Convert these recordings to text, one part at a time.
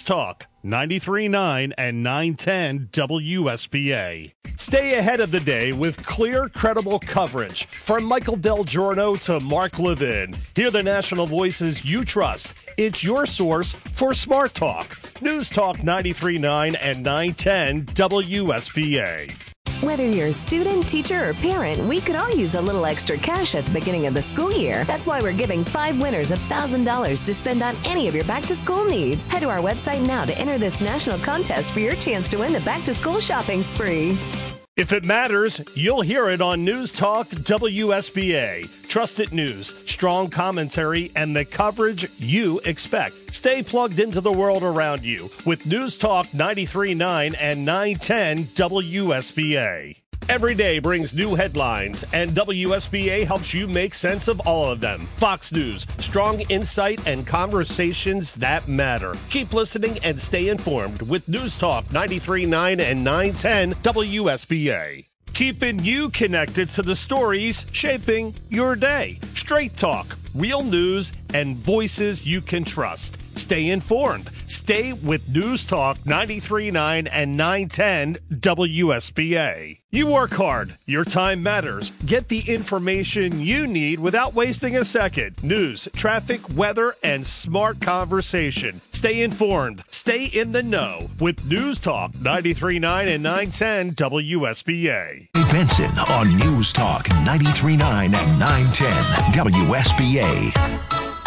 Talk 93.9 and 910 WSBA. Stay ahead of the day with clear, credible coverage. From Michael Del Giorno to Mark Levin. Hear the national voices you trust. It's your source for Smart Talk. News Talk 93.9 and 910 WSBA. Whether you're a student, teacher, or parent, we could all use a little extra cash at the beginning of the school year. That's why we're giving 5 winners $1,000 to spend on any of your back-to-school needs. Head to our website now to enter this national contest for your chance to win the back-to-school shopping spree. If it matters, you'll hear it on News Talk WSBA. Trusted news, strong commentary, and the coverage you expect. Stay plugged into the world around you with News Talk 93.9 and 910 WSBA. Every day brings new headlines, and WSBA helps you make sense of all of them. Fox News, strong insight and conversations that matter. Keep listening and stay informed with News Talk 93.9 and 910 WSBA. Keeping you connected to the stories shaping your day. Straight talk, real news, and voices you can trust. Stay informed. Stay with News Talk 93.9 and 910 WSBA. You work hard. Your time matters. Get the information you need without wasting a second. News, traffic, weather, and smart conversation. Stay informed. Stay in the know with News Talk 93.9 and 910 WSBA. Benson on News Talk 93.9 and 910 WSBA.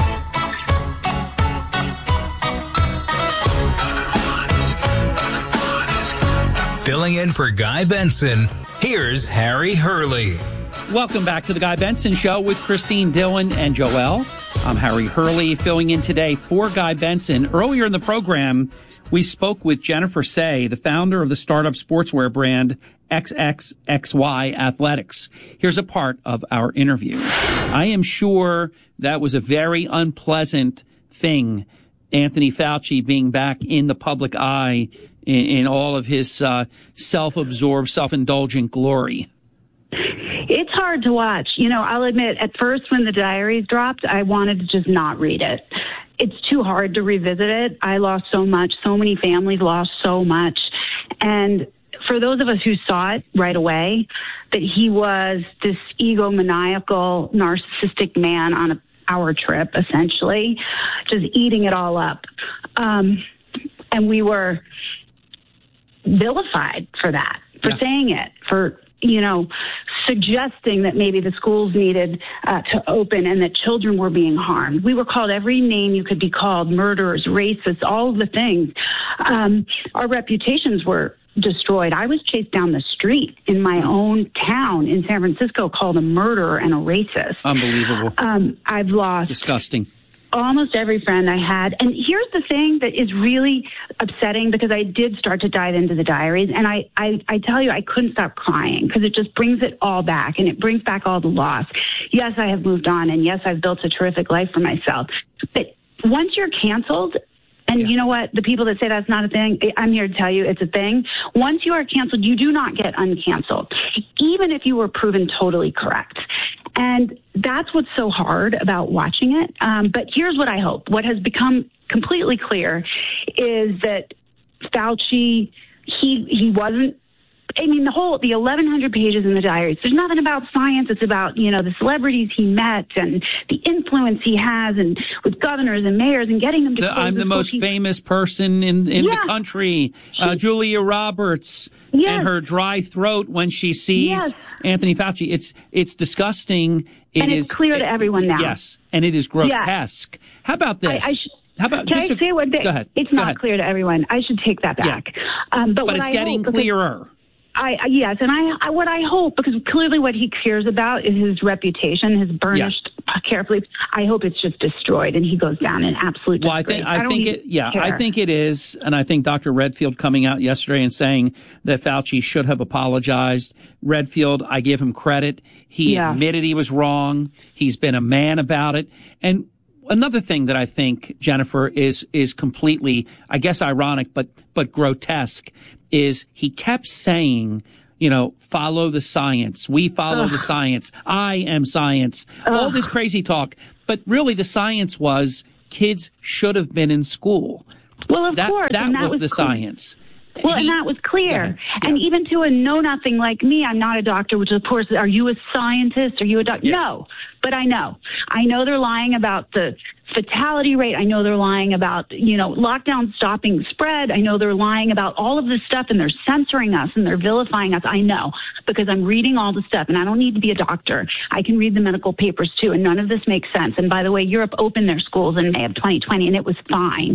Filling in for Guy Benson, here's Harry Hurley. Welcome back to the Guy Benson Show with Christine Dillon and Joelle. I'm Harry Hurley, filling in today for Guy Benson. Earlier in the program, we spoke with Jennifer Say, the founder of the startup sportswear brand XXXY Athletics. Here's a part of our interview. I am sure that was a very unpleasant thing, Anthony Fauci being back in the public eye in all of his self-absorbed, self-indulgent glory. It's hard to watch. You know, I'll admit, at first when the diaries dropped, I wanted to just not read it. It's too hard to revisit it. I lost so much. So many families lost so much. And for those of us who saw it right away, that he was this egomaniacal, narcissistic man on a power trip, essentially, just eating it all up. And we were vilified for that, for saying it, for, you know, suggesting that maybe the schools needed to open and that children were being harmed. We were called every name you could be called, murderers, racists, all of the things. Our reputations were destroyed. I was chased down the street in my own town in San Francisco, called a murderer and a racist. Unbelievable. I've lost. Disgusting. Almost every friend I had. And here's the thing that is really upsetting, because I did start to dive into the diaries, and I tell you, I couldn't stop crying, because it just brings it all back, and it brings back all the loss. Yes, I have moved on, and yes, I've built a terrific life for myself. But once you're canceled, and you know what? The people that say that's not a thing, I'm here to tell you it's a thing. Once you are canceled, you do not get uncanceled, even if you were proven totally correct. And that's what's so hard about watching it. But here's what I hope. What has become completely clear is that Fauci, he wasn't, I mean, the 1,100 pages in the diaries, there's nothing about science. It's about, you know, the celebrities he met and the influence he has, and with governors and mayors, and getting them to I'm the most famous person in the country, Julia Roberts, and her dry throat when she sees Anthony Fauci. It's disgusting. It's clear to everyone now. Yes, and it is grotesque. How about this? How about Can I say one thing? Go ahead. It's not clear to everyone. I should take that back. Yeah. But it's getting clearer. Yes, and what I hope, because clearly what he cares about is his reputation, his burnished carefully. I hope it's just destroyed and he goes down in absolute disgrace. I think it is, and I think Dr. Redfield coming out yesterday and saying that Fauci should have apologized. Redfield, I give him credit. He admitted he was wrong. He's been a man about it. And another thing that I think, Jennifer, is completely, I guess, ironic, but grotesque, is he kept saying, you know, follow the science. We follow the science. I am science. All this crazy talk. But really the science was kids should have been in school. Well, of course. That was the clear. Science. Well, and that was clear. Yeah. And even to a know-nothing like me, I'm not a doctor, which, of course, are you a scientist? Are you a doctor? Yeah. No, but I know. I know they're lying about the fatality rate. I know they're lying about, lockdown stopping spread. I know they're lying about all of this stuff, and they're censoring us, and they're vilifying us. I know, because I'm reading all the stuff, and I don't need to be a doctor. I can read the medical papers, too, and none of this makes sense. And by the way, Europe opened their schools in May of 2020, and it was fine.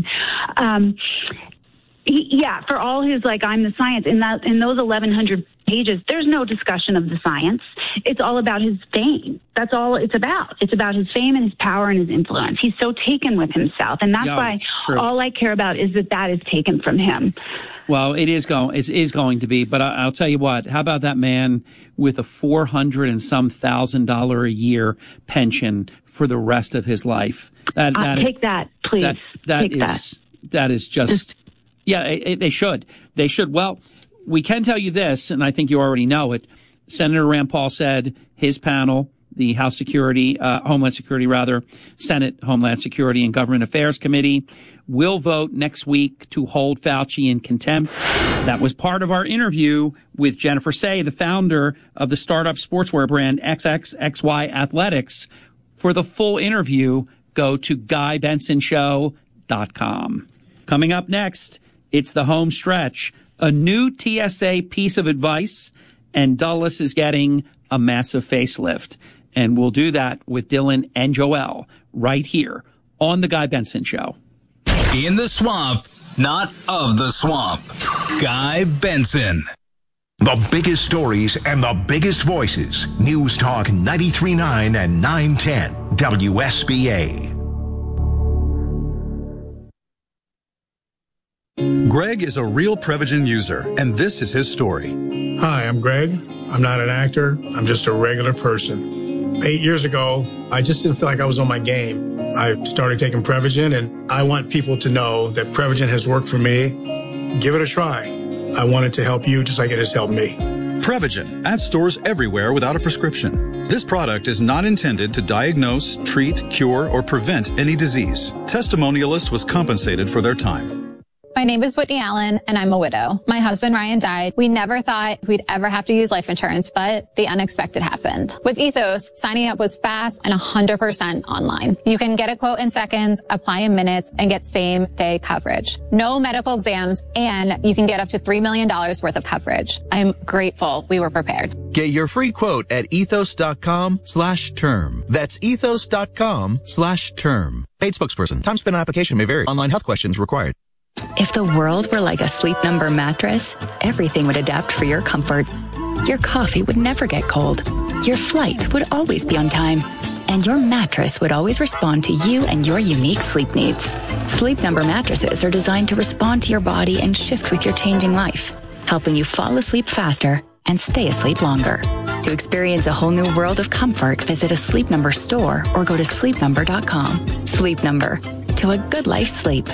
For all his, I'm the science, in those 1,100 pages, there's no discussion of the science. It's all about his fame. That's all it's about. It's about his fame and his power and his influence. He's so taken with himself. And that's why all I care about is that is taken from him. Well, it is going to be. But I'll tell you what, how about that man with a $400,000 and some $1,000 a year pension for the rest of his life? Take that, please. That is just... Yeah, they should. They should. Well, we can tell you this, and I think you already know it. Senator Rand Paul said his panel, the House Homeland Security, Senate Homeland Security and Government Affairs Committee, will vote next week to hold Fauci in contempt. That was part of our interview with Jennifer Say, the founder of the startup sportswear brand XXXY Athletics. For the full interview, go to GuyBensonShow.com. Coming up next, it's the home stretch. A new TSA piece of advice, and Dulles is getting a massive facelift. And we'll do that with Dylan and Joel right here on The Guy Benson Show. In the swamp, not of the swamp. Guy Benson. The biggest stories and the biggest voices. News Talk 93.9 and 910 WSBA. Greg is a real Prevagen user, and this is his story. Hi, I'm Greg. I'm not an actor. I'm just a regular person. 8 years ago, I just didn't feel like I was on my game. I started taking Prevagen, and I want people to know that Prevagen has worked for me. Give it a try. I want it to help you just like it has helped me. Prevagen, at stores everywhere without a prescription. This product is not intended to diagnose, treat, cure, or prevent any disease. Testimonialist was compensated for their time. My name is Whitney Allen, and I'm a widow. My husband, Ryan, died. We never thought we'd ever have to use life insurance, but the unexpected happened. With Ethos, signing up was fast and 100% online. You can get a quote in seconds, apply in minutes, and get same-day coverage. No medical exams, and you can get up to $3 million worth of coverage. I'm grateful we were prepared. Get your free quote at ethos.com/term. That's ethos.com/term. Paid spokesperson. Time spent on application may vary. Online health questions required. If the world were like a Sleep Number mattress, everything would adapt for your comfort. Your coffee would never get cold. Your flight would always be on time. And your mattress would always respond to you and your unique sleep needs. Sleep Number mattresses are designed to respond to your body and shift with your changing life, helping you fall asleep faster and stay asleep longer. To experience a whole new world of comfort, visit a Sleep Number store or go to sleepnumber.com. Sleep Number. To a good life sleep.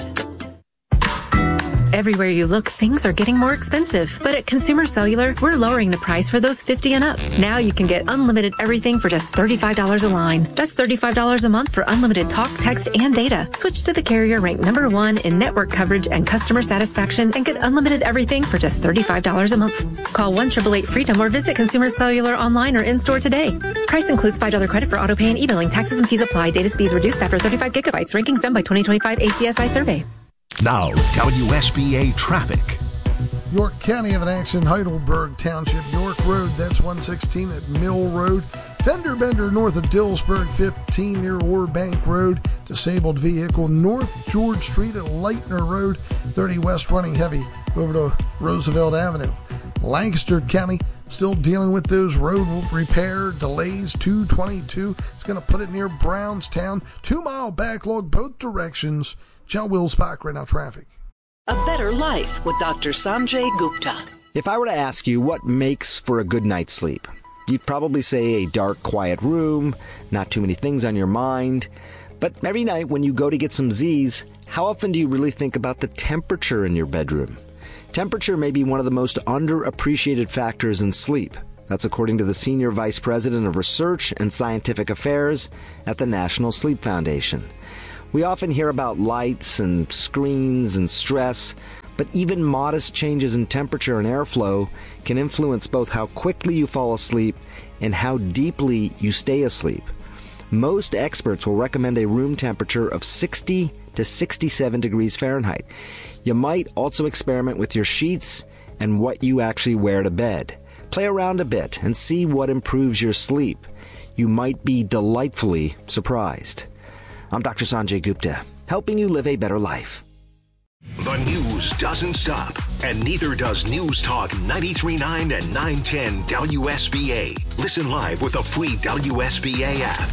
Everywhere you look, things are getting more expensive. But at Consumer Cellular, we're lowering the price for those 50 and up. Now you can get unlimited everything for just $35 a line. That's $35 a month for unlimited talk, text, and data. Switch to the carrier ranked #1 in network coverage and customer satisfaction and get unlimited everything for just $35 a month. Call 1-888-FREEDOM or visit Consumer Cellular online or in-store today. Price includes $5 credit for auto pay and e-billing. Taxes and fees apply. Data speeds reduced after 35 gigabytes. Rankings done by 2025 ACSI survey. Now, WSBA traffic. York County have an accident, Heidelberg Township, York Road, that's 116 at Mill Road. Fender bender north of Dillsburg, 15 near Orbank Road. Disabled vehicle north George Street at Leitner Road, 30 west running heavy over to Roosevelt Avenue. Lancaster County still dealing with those road repair delays. 222, it's going to put it near Brownstown. 2-mile backlog both directions. John Wills-Pack, right now traffic. A better life with Dr. Sanjay Gupta. If I were to ask you what makes for a good night's sleep, you'd probably say a dark, quiet room, not too many things on your mind. But every night when you go to get some Z's, how often do you really think about the temperature in your bedroom? Temperature may be one of the most underappreciated factors in sleep. That's according to the Senior Vice President of Research and Scientific Affairs at the National Sleep Foundation. We often hear about lights and screens and stress, but even modest changes in temperature and airflow can influence both how quickly you fall asleep and how deeply you stay asleep. Most experts will recommend a room temperature of 60 to 67 degrees Fahrenheit. You might also experiment with your sheets and what you actually wear to bed. Play around a bit and see what improves your sleep. You might be delightfully surprised. I'm Dr. Sanjay Gupta, helping you live a better life. The news doesn't stop, and neither does News Talk 93.9 and 910 WSBA. Listen live with the free WSBA app.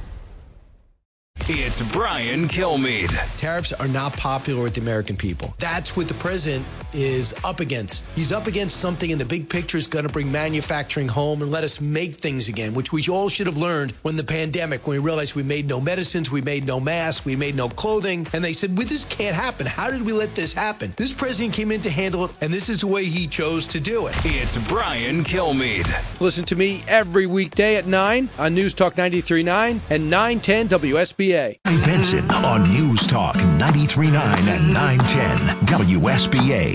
It's Brian Kilmeade. Tariffs are not popular with the American people. That's what the president is up against. He's up against something in the big picture is going to bring manufacturing home and let us make things again, which we all should have learned when the pandemic, when we realized we made no medicines, we made no masks, we made no clothing. And they said, well, this can't happen. How did we let this happen? This president came in to handle it, and this is the way he chose to do it. It's Brian Kilmeade. Listen to me every weekday at 9 on News Talk 93.9 and 910 WSBA. Benson on News Talk 93.9 and 910 WSBA.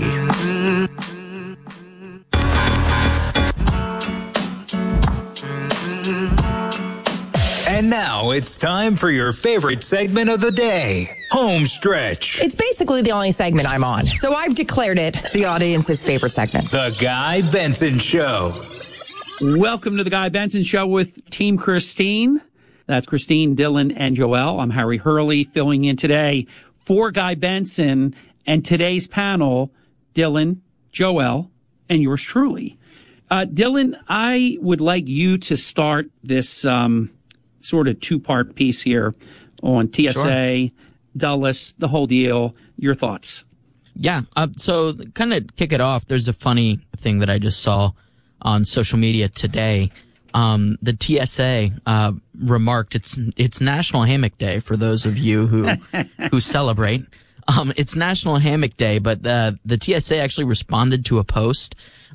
And now it's time for your favorite segment of the day, Home Stretch. It's basically the only segment I'm on, so I've declared it the audience's favorite segment. The Guy Benson Show. Welcome to the Guy Benson Show with Team Christine. That's Christine, Dylan, and Joelle. I'm Harry Hurley, filling in today for Guy Benson, and today's panel, Dylan, Joelle, and yours truly. Dylan, I would like you to start this sort of two-part piece here on TSA, Dulles, the whole deal. Your thoughts? Yeah, so kind of kick it off, there's a funny thing that I just saw on social media today. The TSA remarked it's National Hammock Day for those of you who celebrate. It's National Hammock Day, but the TSA actually responded to a post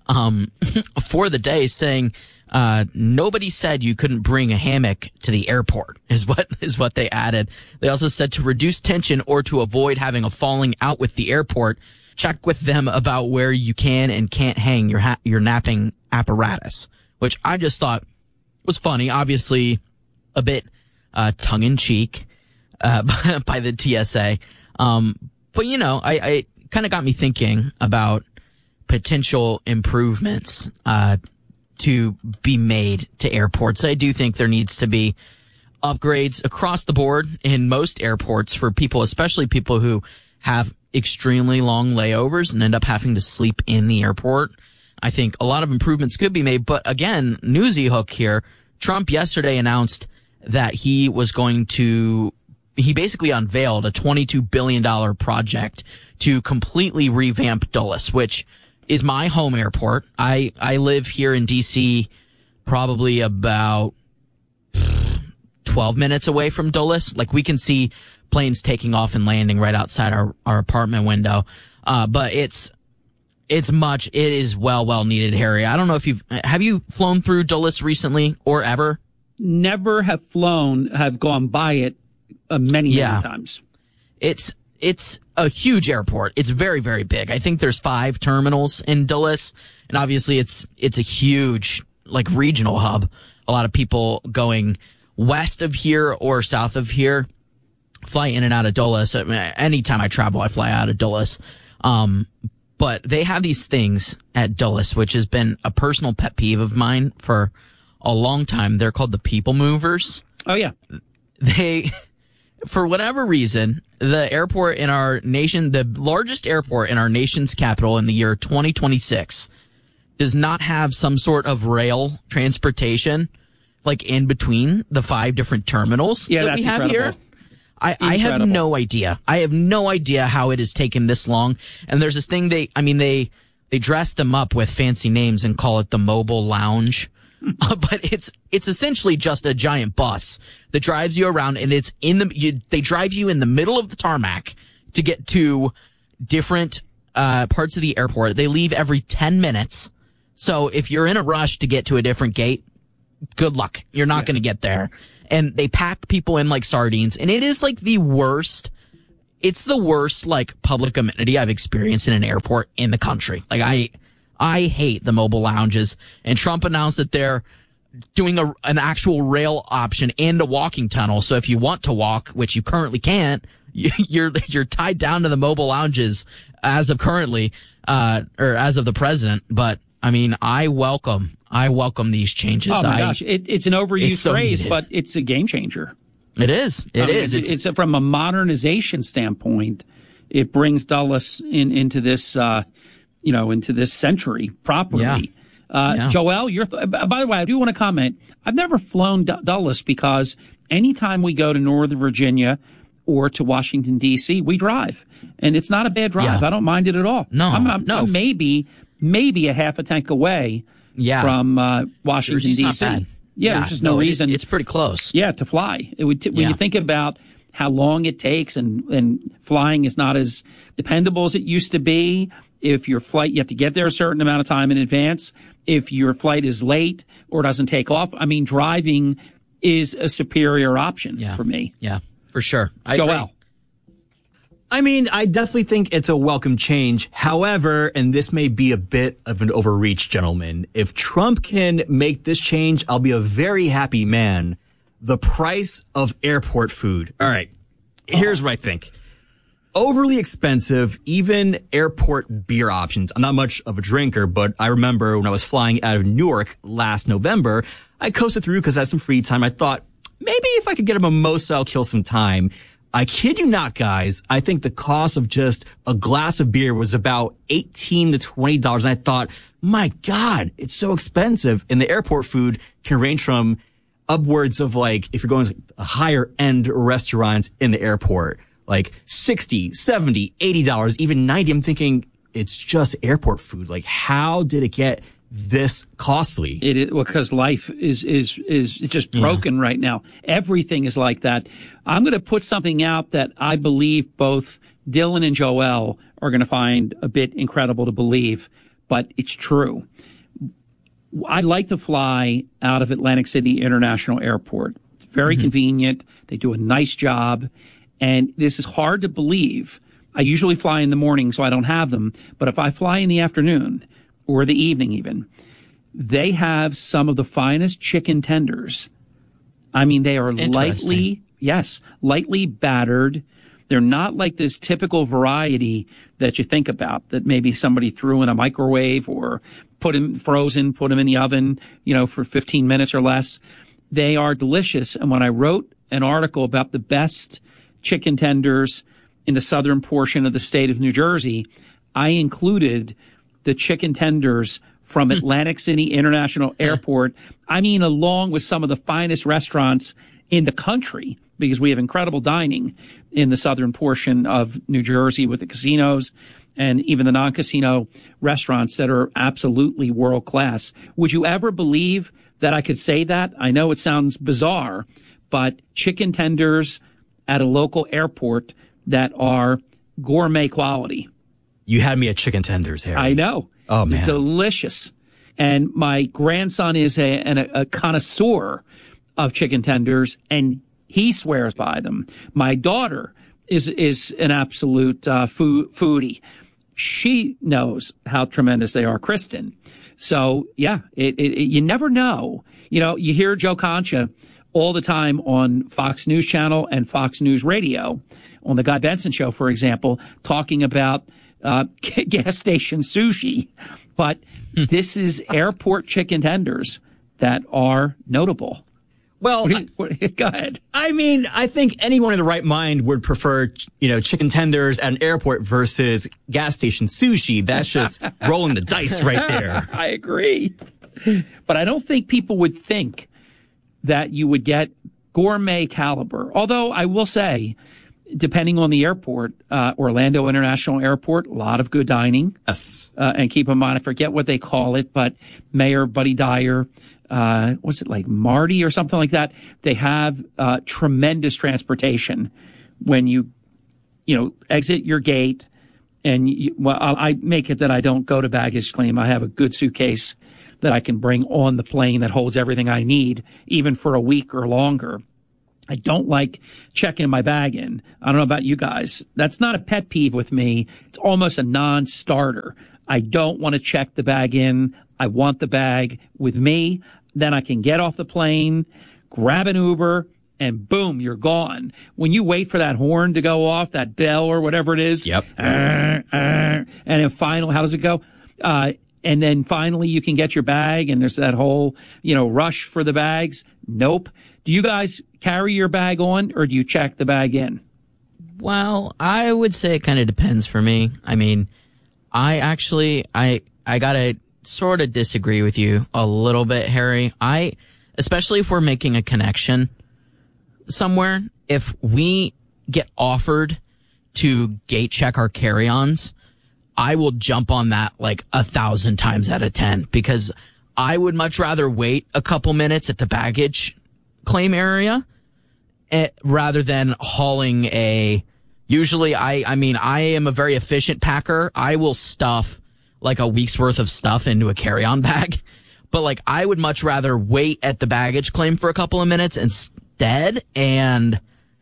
for the day saying nobody said you couldn't bring a hammock to the airport is what they added. They also said to reduce tension or to avoid having a falling out with the airport, check with them about where you can and can't hang your napping apparatus, which I just thought was funny, obviously a bit tongue-in-cheek by the TSA. But, you know, I kind of got me thinking about potential improvements to be made to airports. I do think there needs to be upgrades across the board in most airports for people, especially people who have extremely long layovers and end up having to sleep in the airport. I think a lot of improvements could be made, but again, newsy hook here. Trump yesterday announced that he basically unveiled a $22 billion project to completely revamp Dulles, which is my home airport. I live here in DC, probably about 12 minutes away from Dulles. Like, we can see planes taking off and landing right outside our apartment window. But it is well needed, Harry. I don't know if have you flown through Dulles recently or ever? Never have flown, have gone by it many times. It's a huge airport. It's very, very big. I think there's 5 terminals in Dulles, and obviously it's a huge, like, regional hub. A lot of people going west of here or south of here fly in and out of Dulles. I mean, anytime I travel, I fly out of Dulles. But they have these things at Dulles, which has been a personal pet peeve of mine for a long time. They're called the people movers. Oh, yeah. For whatever reason, the airport in our nation, the largest airport in our nation's capital in the year 2026, does not have some sort of rail transportation, like, in between the 5 different terminals that we have incredible. Here. I have no idea. I have no idea how it has taken this long. And there's this thing they dress them up with fancy names and call it the mobile lounge. But it's essentially just a giant bus that drives you around, and it's they drive you in the middle of the tarmac to get to different parts of the airport. They leave every 10 minutes. So if you're in a rush to get to a different gate, good luck. You're not going to get there. and they pack people in like sardines, and it is like the worst. It's the worst like public amenity I've experienced in an airport in the country. Like I hate the mobile lounges, and Trump announced that they're doing an actual rail option and a walking tunnel. So if you want to walk, which you currently can't, you're tied down to the mobile lounges as of currently, or as of the president. But I mean, I welcome these changes. Oh my gosh, it's an overused phrase, needed. but it's a game changer. It is. It is. It's from a modernization standpoint. It brings Dulles into this, into this century properly. Yeah. Joel, by the way, I do want to comment. I've never flown Dulles because anytime we go to Northern Virginia or to Washington, D.C., we drive. And it's not a bad drive. Yeah. I don't mind it at all. No, I'm maybe a half a tank away from Washington, Jersey's D.C. not bad. Yeah, there's just no reason. It's pretty close. Yeah, to fly. When you think about how long it takes and flying is not as dependable as it used to be. If your flight, you have to get there a certain amount of time in advance. If your flight is late or doesn't take off, I mean, driving is a superior option for me. Yeah, for sure. Joel. Agree. I mean, I definitely think it's a welcome change. However, and this may be a bit of an overreach, gentlemen, if Trump can make this change, I'll be a very happy man. The price of airport food. All right, here's what I think. Overly expensive, even airport beer options. I'm not much of a drinker, but I remember when I was flying out of Newark last November, I coasted through because I had some free time. I thought, maybe if I could get a mimosa, I'll kill some time. I kid you not, guys. I think the cost of just a glass of beer was about $18 to $20. And I thought, my God, it's so expensive. And the airport food can range from upwards of like, if you're going to higher end restaurants in the airport, like $60, $70, $80, even $90. I'm thinking it's just airport food. Like, how did it get this costly? It is because life is just broken right now. Everything is like that. I'm going to put something out that I believe both Dylan and Joel are going to find a bit incredible to believe, but it's true. I like to fly out of Atlantic City International Airport. It's very convenient. They do a nice job. And this is hard to believe. I usually fly in the morning, so I don't have them. But if I fly in the afternoon or the evening even, they have some of the finest chicken tenders. I mean, they are lightly battered. They're not like this typical variety that you think about that maybe somebody threw in a microwave or put them in the oven, for 15 minutes or less. They are delicious. And when I wrote an article about the best chicken tenders in the southern portion of the state of New Jersey, I included the chicken tenders from Atlantic City International Airport. I mean, along with some of the finest restaurants in the country, because we have incredible dining in the southern portion of New Jersey with the casinos and even the non-casino restaurants that are absolutely world class. Would you ever believe that I could say that? I know it sounds bizarre, but chicken tenders at a local airport that are gourmet quality. You had me at chicken tenders, Harry. I know. Oh, man. Delicious. And my grandson is a connoisseur of chicken tenders, and he swears by them. My daughter is an absolute foodie. She knows how tremendous they are, Kristen. So, yeah, you never know. You hear Joe Concha all the time on Fox News Channel and Fox News Radio, on the Guy Benson Show, for example, talking about gas station sushi. But this is airport chicken tenders that are notable. Well, go ahead. I mean, I think anyone in the right mind would prefer, chicken tenders at an airport versus gas station sushi. That's just rolling the dice right there. I agree. But I don't think people would think that you would get gourmet caliber. Although I will say, depending on the airport, Orlando International Airport, a lot of good dining. Yes. And keep in mind, I forget what they call it, but Mayor Buddy Dyer, what's it like, Marty or something like that? They have tremendous transportation when you exit your gate. And I make it that I don't go to baggage claim. I have a good suitcase that I can bring on the plane that holds everything I need, even for a week or longer. I don't like checking my bag in. I don't know about you guys. That's not a pet peeve with me. It's almost a non-starter. I don't want to check the bag in. I want the bag with me. Then I can get off the plane, grab an Uber, and boom, you're gone. When you wait for that horn to go off, that bell or whatever it is. Yep. And then finally, how does it go? And then finally you can get your bag and there's that whole, rush for the bags. Nope. Do you guys carry your bag on or do you check the bag in? Well, I would say it kind of depends for me. I mean, I gotta sort of disagree with you a little bit, Harry. Especially if we're making a connection somewhere, if we get offered to gate check our carry-ons, I will jump on that like 1,000 times out of 10 because I would much rather wait a couple minutes at the baggage claim area rather than hauling usually I am a very efficient packer. I will stuff like a week's worth of stuff into a carry-on bag, but like I would much rather wait at the baggage claim for a couple of minutes instead and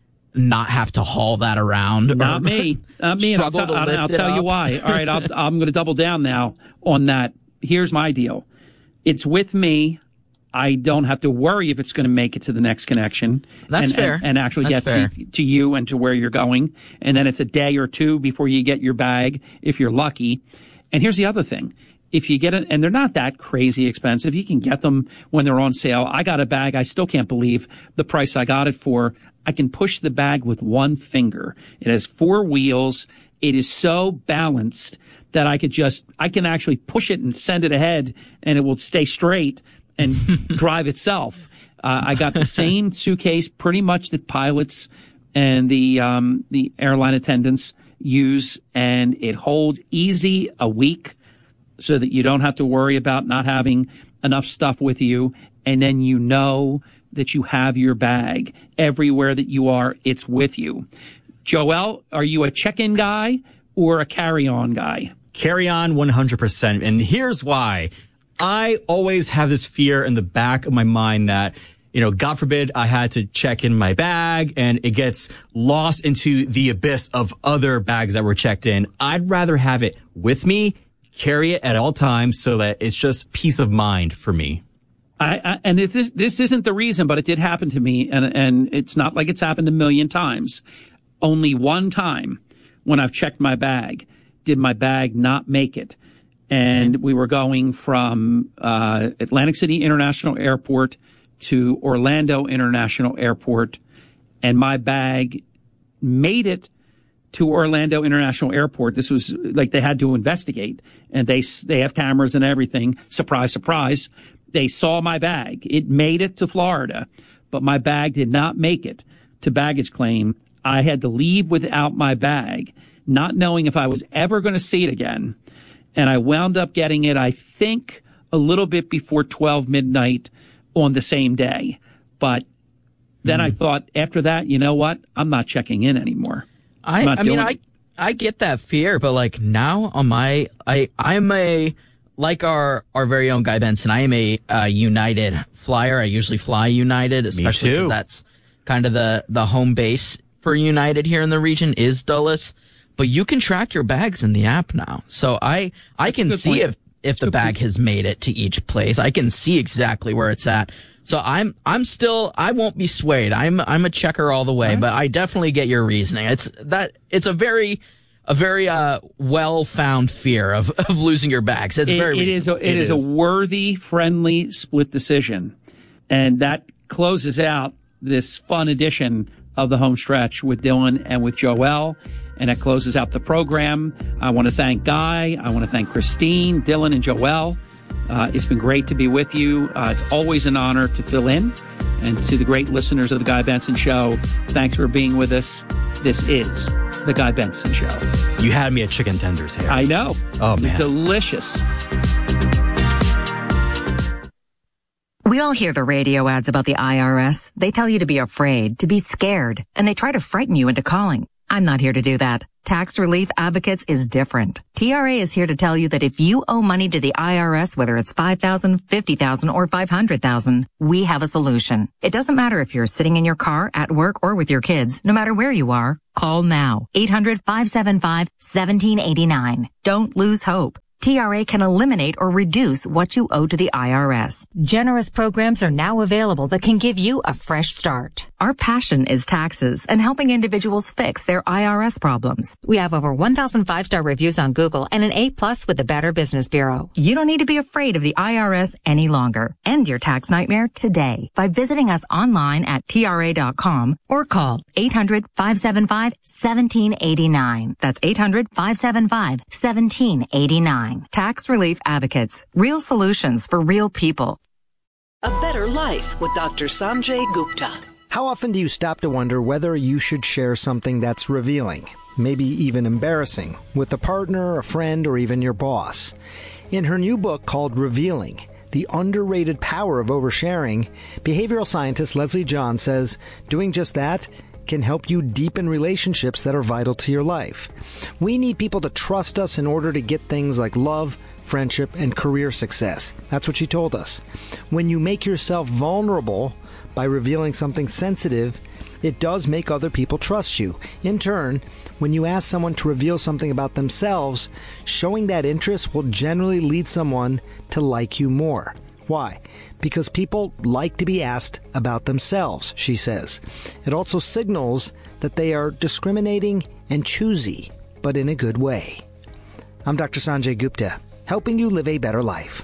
not have to haul that around. Not me. I'll tell you why. All right, I'm going to double down now on that. Here's my deal. It's with me. I don't have to worry if it's going to make it to the next connection. That's fair. And actually get to you and to where you're going. And then it's a day or two before you get your bag, if you're lucky. And here's the other thing. If you get it, and they're not that crazy expensive, you can get them when they're on sale. I got a bag. I still can't believe the price I got it for. I can push the bag with one finger. It has 4 wheels. It is so balanced that I can actually push it and send it ahead and it will stay straight and drive itself. I got the same suitcase pretty much that pilots and the airline attendants use, and it holds easy a week so that you don't have to worry about not having enough stuff with you. And then you know that you have your bag everywhere that you are. It's with you. Joel, are you a check-in guy or a carry-on guy? Carry-on 100%. And here's why. I always have this fear in the back of my mind that, God forbid I had to check in my bag and it gets lost into the abyss of other bags that were checked in. I'd rather have it with me, carry it at all times so that it's just peace of mind for me. And this isn't the reason, but it did happen to me, and it's not like it's happened a million times. Only one time when I've checked my bag did my bag not make it. And we were going from Atlantic City International Airport to Orlando International Airport, and my bag made it to Orlando International Airport. This was like they had to investigate, and they have cameras and everything. Surprise, surprise. They saw my bag. It made it to Florida, but my bag did not make it to baggage claim. I had to leave without my bag, not knowing if I was ever going to see it again. And I wound up getting it, I think, a little bit before 12 midnight on the same day. But then I thought, after that, you know what? I'm not checking in anymore. I get that fear, but like now on I'm like our very own Guy Benson, I am a United flyer. I usually fly United, especially because that's kind of the home base for United here in the region is Dulles. But you can track your bags in the app now. So I can see if the bag has made it to each place. I can see exactly where it's at. So I won't be swayed. I'm a checker all the way, but I definitely get your reasoning. It's a very well-found fear of losing your bags. It's very reasonable. It is a worthy, friendly split decision. And that closes out this fun edition of the Home Stretch with Dylan and with Joel. And that closes out the program. I want to thank Guy. I want to thank Christine, Dylan, and Joel. It's been great to be with you. It's always an honor to fill in. And to the great listeners of The Guy Benson Show, thanks for being with us. This is The Guy Benson Show. You had me at chicken tenders here. I know. Oh, man. Delicious. We all hear the radio ads about the IRS. They tell you to be afraid, to be scared, and they try to frighten you into calling. I'm not here to do that. Tax Relief Advocates is different. TRA is here to tell you that if you owe money to the IRS, whether it's $5,000, $50,000, or $500,000, we have a solution. It doesn't matter if you're sitting in your car, at work, or with your kids. No matter where you are, call now. 800-575-1789. Don't lose hope. TRA can eliminate or reduce what you owe to the IRS. Generous programs are now available that can give you a fresh start. Our passion is taxes and helping individuals fix their IRS problems. We have over 1,000 5-star reviews on Google and an A+ with the Better Business Bureau. You don't need to be afraid of the IRS any longer. End your tax nightmare today by visiting us online at TRA.com or call 800-575-1789. That's 800-575-1789. Tax Relief Advocates. Real solutions for real people. A Better Life with Dr. Sanjay Gupta. How often do you stop to wonder whether you should share something that's revealing, maybe even embarrassing, with a partner, a friend, or even your boss? In her new book called Revealing, The Underrated Power of Oversharing, behavioral scientist Leslie John says doing just that can help you deepen relationships that are vital to your life. We need people to trust us in order to get things like love, friendship, and career success. That's what she told us. When you make yourself vulnerable by revealing something sensitive, it does make other people trust you. In turn, when you ask someone to reveal something about themselves, showing that interest will generally lead someone to like you more. Why? Because people like to be asked about themselves, she says. It also signals that they are discriminating and choosy, but in a good way. I'm Dr. Sanjay Gupta, helping you live a better life.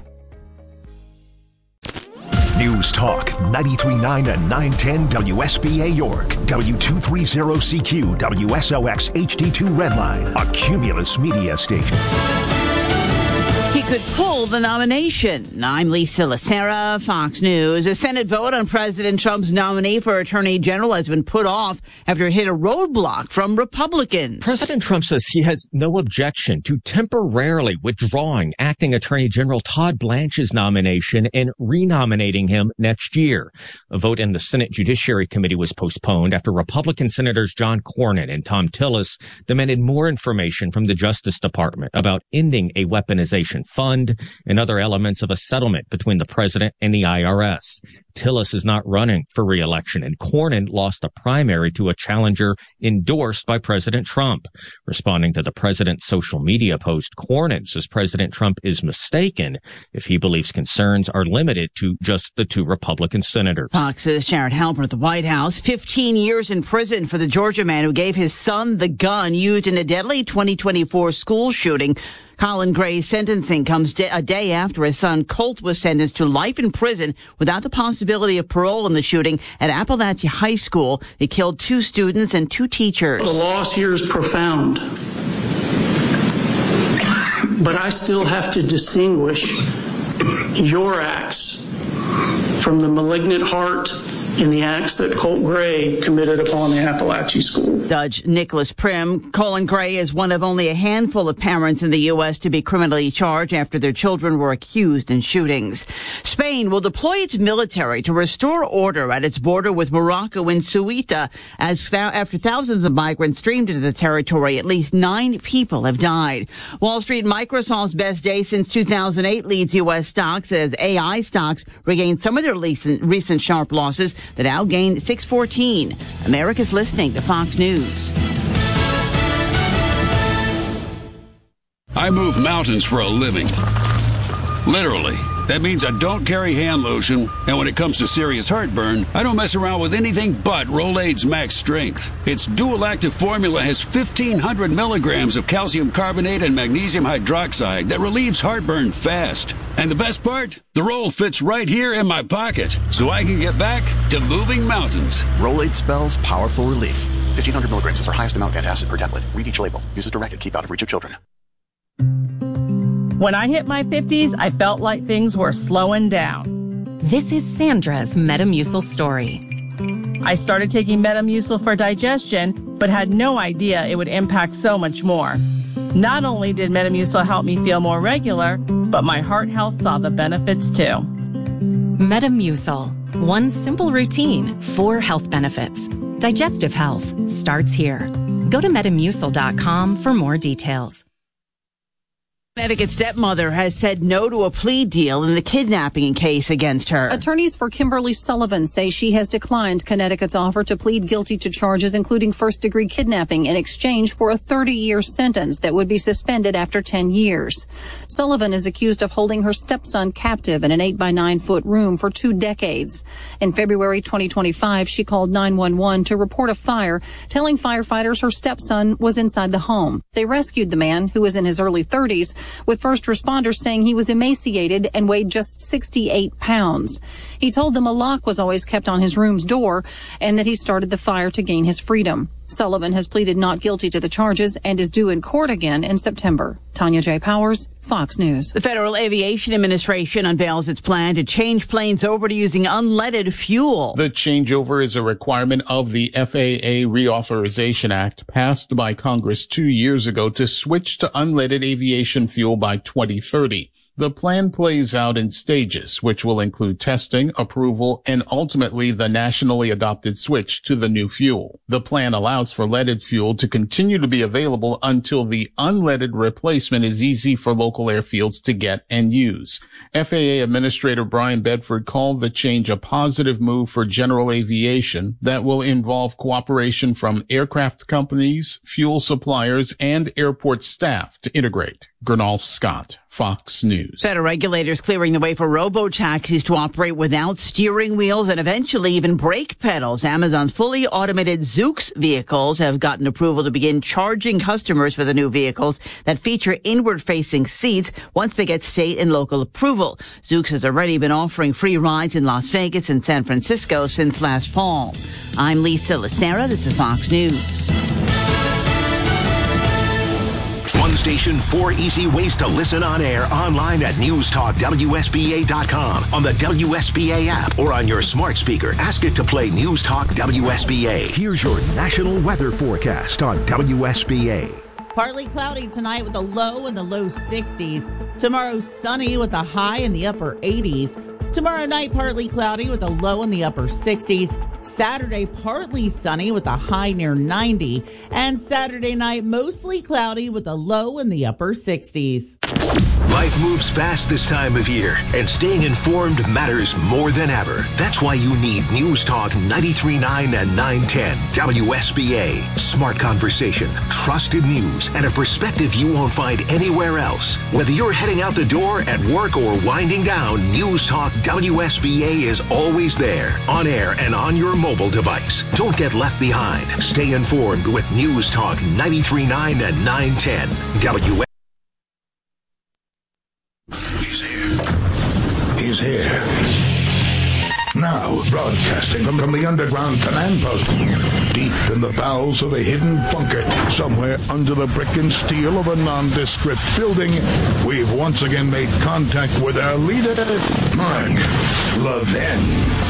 News Talk 93.9 and 910 WSBA York, W230CQ, WSOX HD2 Redline, a Cumulus media station. He could pull the nomination. I'm Lisa Lacera, Fox News. A Senate vote on President Trump's nominee for Attorney General has been put off after it hit a roadblock from Republicans. President Trump says he has no objection to temporarily withdrawing Acting Attorney General Todd Blanche's nomination and renominating him next year. A vote in the Senate Judiciary Committee was postponed after Republican Senators John Cornyn and Thom Tillis demanded more information from the Justice Department about ending a weaponization fund and other elements of a settlement between the president and the IRS. Tillis is not running for re-election, and Cornyn lost a primary to a challenger endorsed by President Trump. Responding to the president's social media post, Cornyn says President Trump is mistaken if he believes concerns are limited to just the two Republican senators. Fox's Jared Halper at the White House, 15 years in prison for the Georgia man who gave his son the gun used in a deadly 2024 school shooting. Colin Gray's sentencing comes a day after his son Colt was sentenced to life in prison without the possibility of parole in the shooting at Appalachia High School. It killed 2 students and 2 teachers. The loss here is profound, but I still have to distinguish your acts from the malignant heart in the acts that Colt Gray committed upon the Appalachia School. Judge Nicholas Prim, Colin Gray is one of only a handful of parents in the U.S. to be criminally charged after their children were accused in shootings. Spain will deploy its military to restore order at its border with Morocco in Ceuta. After thousands of migrants streamed into the territory, at least 9 people have died. Wall Street, Microsoft's best day since 2008 leads U.S. stocks as AI stocks regained some of their recent sharp losses. The Dow gained 614. America's listening to Fox News. I move mountains for a living. Literally. That means I don't carry hand lotion, and when it comes to serious heartburn, I don't mess around with anything but Rolaids Max Strength. Its dual-active formula has 1,500 milligrams of calcium carbonate and magnesium hydroxide that relieves heartburn fast. And the best part? The roll fits right here in my pocket, so I can get back to moving mountains. Rolaids spells powerful relief. 1,500 milligrams is our highest amount of antacid per tablet. Read each label. Use as directed. Keep out of reach of children. When I hit my 50s, I felt like things were slowing down. This is Sandra's Metamucil story. I started taking Metamucil for digestion, but had no idea it would impact so much more. Not only did Metamucil help me feel more regular, but my heart health saw the benefits too. Metamucil. One simple routine, 4 health benefits. Digestive health starts here. Go to Metamucil.com for more details. Connecticut's stepmother has said no to a plea deal in the kidnapping case against her. Attorneys for Kimberly Sullivan say she has declined Connecticut's offer to plead guilty to charges including first-degree kidnapping in exchange for a 30-year sentence that would be suspended after 10 years. Sullivan is accused of holding her stepson captive in an 8-by-9-foot room for 2 decades. In February 2025, she called 911 to report a fire, telling firefighters her stepson was inside the home. They rescued the man, who was in his early 30s, with first responders saying he was emaciated and weighed just 68 pounds. He told them a lock was always kept on his room's door and that he started the fire to gain his freedom. Sullivan has pleaded not guilty to the charges and is due in court again in September. Tanya J. Powers, Fox News. The Federal Aviation Administration unveils its plan to change planes over to using unleaded fuel. The changeover is a requirement of the FAA Reauthorization Act passed by Congress 2 years ago to switch to unleaded aviation fuel by 2030. The plan plays out in stages, which will include testing, approval, and ultimately the nationally adopted switch to the new fuel. The plan allows for leaded fuel to continue to be available until the unleaded replacement is easy for local airfields to get and use. FAA Administrator Brian Bedford called the change a positive move for general aviation that will involve cooperation from aircraft companies, fuel suppliers, and airport staff to integrate. Gernal Scott, Fox News. Federal regulators clearing the way for robo-taxis to operate without steering wheels and eventually even brake pedals. Amazon's fully automated Zoox vehicles have gotten approval to begin charging customers for the new vehicles that feature inward-facing seats once they get state and local approval. Zoox has already been offering free rides in Las Vegas and San Francisco since last fall. I'm Lisa Lacera. This is Fox News. One station, 4 easy ways to listen on air, online at newstalkwsba.com, on the WSBA app, or on your smart speaker. Ask it to play News Talk WSBA. Here's your national weather forecast on WSBA. Partly cloudy tonight with a low in the low 60s. Tomorrow, sunny with a high in the upper 80s. Tomorrow night, partly cloudy with a low in the upper 60s. Saturday, partly sunny with a high near 90. And Saturday night, mostly cloudy with a low in the upper 60s. Life moves fast this time of year, and staying informed matters more than ever. That's why you need News Talk 93.9 and 910 WSBA. Smart conversation, trusted news, and a perspective you won't find anywhere else. Whether you're heading out the door, at work, or winding down, News Talk WSBA is always there, on air and on your mobile device. Don't get left behind. Stay informed with News Talk 93.9 and 910 WSBA. He's here. Now, broadcasting from the underground command post, deep in the bowels of a hidden bunker, somewhere under the brick and steel of a nondescript building, we've once again made contact with our leader, Mark Levin.